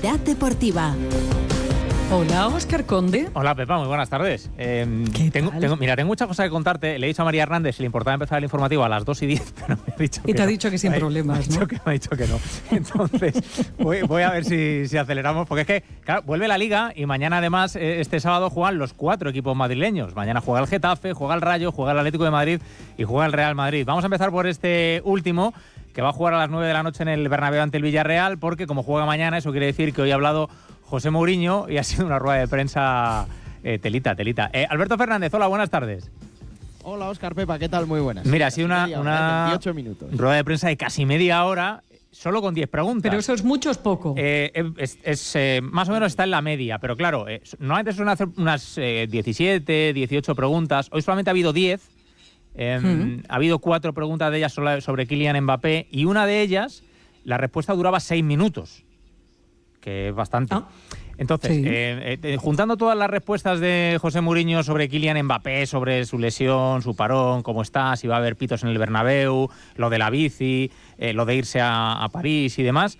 Actualidad deportiva. Hola, Óscar Conde. Hola, Pepa, muy buenas tardes. Tengo muchas cosas que contarte. Le he dicho a María Hernández si le importaba empezar el informativo a las 2:10, pero me ha dicho que te ha no. dicho que sin problemas, ¿no? Me ha dicho que no. Entonces, voy a ver si aceleramos, porque es que, claro, vuelve la Liga y mañana, además, este sábado juegan los 4 equipos madrileños. Mañana juega el Getafe, juega el Rayo, juega el Atlético de Madrid y juega el Real Madrid. Vamos a empezar por este último, que va a jugar a las 9 de la noche en el Bernabéu ante el Villarreal, porque como juega mañana, eso quiere decir que hoy ha hablado José Mourinho y ha sido una rueda de prensa telita. Alberto Fernández, hola, buenas tardes. Hola, Óscar, Pepa, ¿qué tal? Muy buenas. Mira, ha sido una 28 minutos. Rueda de prensa de casi media hora, solo con 10 preguntas. Pero eso es mucho o es poco. Más o menos está en la media, pero claro, normalmente suelen hacer unas 17, 18 preguntas. Hoy solamente ha habido 10. Ha habido 4 preguntas de ellas sobre Kylian Mbappé y una de ellas, la respuesta duraba 6 minutos. Que es bastante. Entonces, sí. Juntando todas las respuestas de José Mourinho sobre Kylian Mbappé, sobre su lesión, su parón, cómo está, si va a haber pitos en el Bernabéu, lo de la bici, lo de irse a París y demás,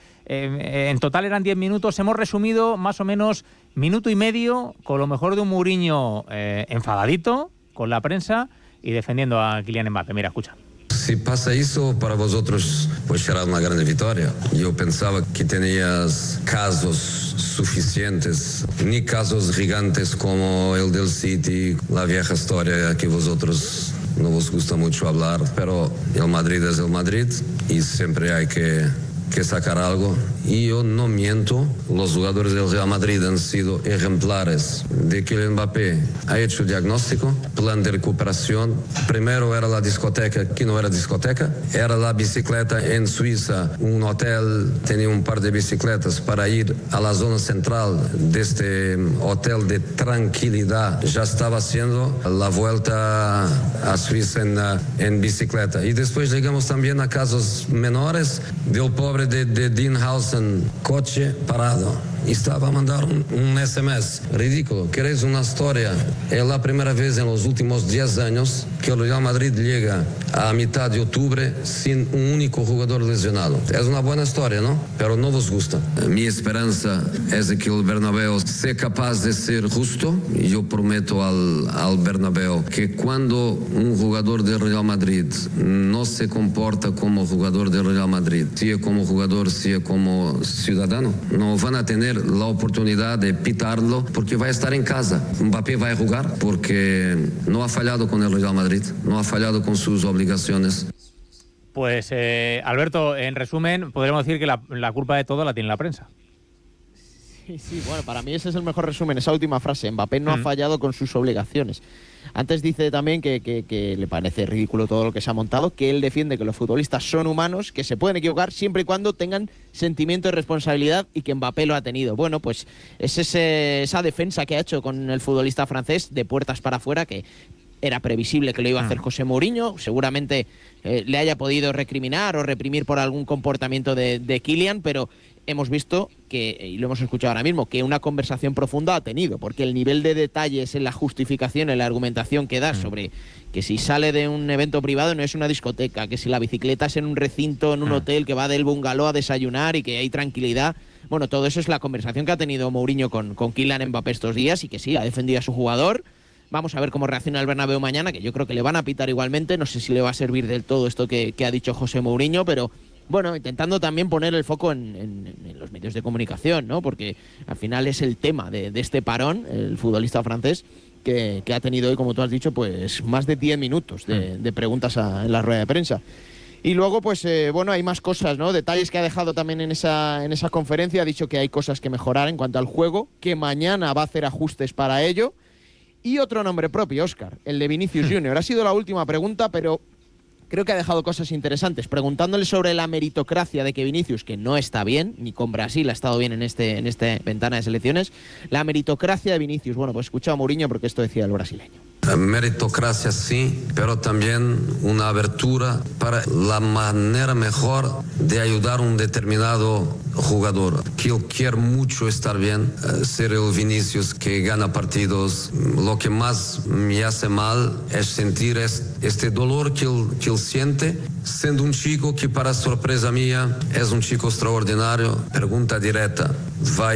en total eran 10 minutos. Hemos resumido más o menos minuto y medio con lo mejor de un Mourinho enfadadito con la prensa y defendiendo a Kylian Mbappé. Mira, escucha. Si pasa eso, para vosotros pues será una gran victoria. Yo pensaba que tenías casos suficientes, ni casos gigantes como el del City, la vieja historia que vosotros no os gusta mucho hablar, pero el Madrid es el Madrid y siempre hay que sacar algo. Y yo no miento, los jugadores del Real Madrid han sido ejemplares de que el Mbappé ha hecho diagnóstico, plan de recuperación. Primero era la discoteca, que no era discoteca, era la bicicleta en Suiza, un hotel tenía un par de bicicletas para ir a la zona central de este hotel de tranquilidad. Ya estaba haciendo la vuelta a Suiza en bicicleta. Y después llegamos también a casos menores del pobre de Dean Howson, coche parado. Y estaba a mandar un SMS ridículo. ¿Queréis una historia? Es la primera vez en los últimos 10 años que el Real Madrid llega a mitad de octubre sin un único jugador lesionado. Es una buena historia, ¿no? Pero no os gusta. Mi esperanza es de que el Bernabéu sea capaz de ser justo. Y yo prometo al Bernabéu que cuando un jugador del Real Madrid no se comporta como jugador del Real Madrid, sea como jugador, sea como ciudadano, no van a tener la oportunidad de pitarlo porque va a estar en casa. Mbappé va a jugar porque no ha fallado con el Real Madrid, no ha fallado con sus obligaciones. Pues Alberto, en resumen, podríamos decir que la culpa de todo la tiene la prensa. Sí, bueno, para mí ese es el mejor resumen, esa última frase. Mbappé no ha fallado con sus obligaciones. Antes dice también que le parece ridículo todo lo que se ha montado, que él defiende que los futbolistas son humanos, que se pueden equivocar siempre y cuando tengan sentimiento de responsabilidad y que Mbappé lo ha tenido. Bueno, pues es esa defensa que ha hecho con el futbolista francés de puertas para afuera, que era previsible que lo iba a hacer José Mourinho. Seguramente le haya podido recriminar o reprimir por algún comportamiento de Kylian, pero hemos visto que, y lo hemos escuchado ahora mismo, que una conversación profunda ha tenido, porque el nivel de detalles en la justificación, en la argumentación que da sobre que si sale de un evento privado no es una discoteca, que si la bicicleta es en un recinto, en un hotel, que va del bungalow a desayunar y que hay tranquilidad. Bueno, todo eso es la conversación que ha tenido Mourinho con Kylian Mbappé estos días y que sí, ha defendido a su jugador. Vamos a ver cómo reacciona el Bernabéu mañana, que yo creo que le van a pitar igualmente. No sé si le va a servir del todo esto que ha dicho José Mourinho, pero bueno, intentando también poner el foco en los medios de comunicación, ¿no? Porque al final es el tema de este parón, el futbolista francés, que ha tenido hoy, como tú has dicho, pues más de 10 minutos de preguntas en la rueda de prensa. Y luego, pues, bueno, hay más cosas, ¿no? Detalles que ha dejado también en esa conferencia. Ha dicho que hay cosas que mejorar en cuanto al juego, que mañana va a hacer ajustes para ello. Y otro nombre propio, Óscar, el de Vinicius Junior. Ha sido la última pregunta, pero creo que ha dejado cosas interesantes, preguntándole sobre la meritocracia de que Vinicius, que no está bien, ni con Brasil ha estado bien en esta ventana de selecciones, la meritocracia de Vinicius. Bueno, pues escucha a Mourinho porque esto decía el brasileño. Meritocracia sí, pero también una abertura para la manera mejor de ayudar a un determinado jugador. Que él quiere mucho estar bien, ser el Vinicius que gana partidos. Lo que más me hace mal es sentir este dolor que él siente, siendo un chico que, para sorpresa mía, es un chico extraordinario. Pregunta directa, ¿va